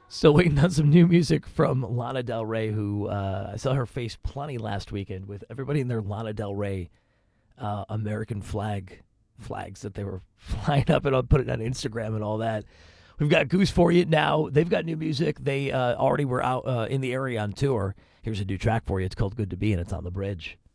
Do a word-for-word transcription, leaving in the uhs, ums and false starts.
Still waiting on some new music from Lana Del Rey, who uh, I saw her face plenty last weekend with everybody in their Lana Del Rey uh, American flag flags that they were flying up and I'll put it on Instagram and all that. We've got Goose for you now. They've got new music. They uh, already were out uh, in the area on tour. Here's a new track for you. It's called Good to Be, and it's on The Bridge.